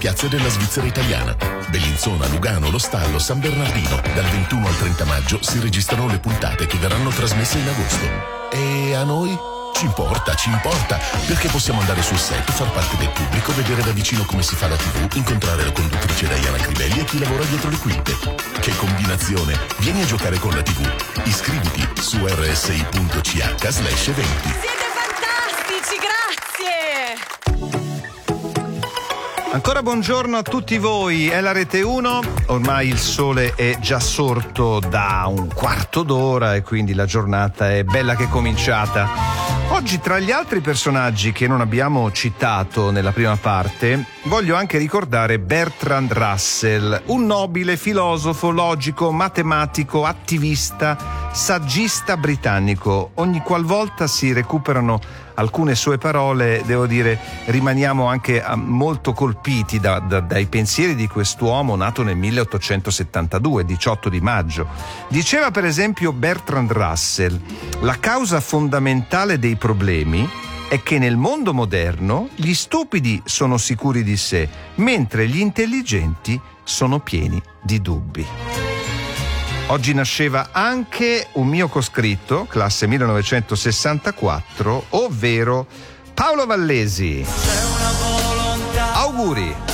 Piazze della Svizzera Italiana, Bellinzona, Lugano, Lo Stallo, San Bernardino. Dal 21 al 30 maggio si registrano le puntate che verranno trasmesse in agosto. E a noi? Ci importa, perché possiamo andare sul set, far parte del pubblico, vedere da vicino come si fa la TV, incontrare la conduttrice Diana Crivelli e chi lavora dietro le quinte. Che combinazione! Vieni a giocare con la TV. Iscriviti su rsi.ch/eventi. Siete fantastici, grazie! Ancora buongiorno a tutti voi, è la Rete 1, ormai il sole è già sorto da un quarto d'ora e quindi la giornata è bella che è cominciata. Oggi, tra gli altri personaggi che non abbiamo citato nella prima parte, voglio anche ricordare Bertrand Russell, un nobile filosofo, logico, matematico, attivista, saggista britannico. Ogni qualvolta si recuperano alcune sue parole, devo dire, rimaniamo anche molto colpiti dai pensieri di quest'uomo nato nel 1872, 18 di maggio. Diceva per esempio Bertrand Russell: la causa fondamentale dei problemi è che nel mondo moderno gli stupidi sono sicuri di sé, mentre gli intelligenti sono pieni di dubbi. Oggi nasceva anche un mio coscritto, classe 1964, ovvero Paolo Vallesi. Auguri!